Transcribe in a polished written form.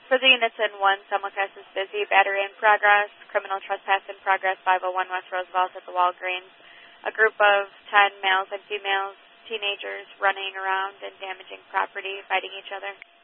For the units in 1, simulcast is busy, battery in progress, criminal trespass in progress, 501 West Roosevelt at the Walgreens. A group of 10 males and females, teenagers running around and damaging property, fighting each other.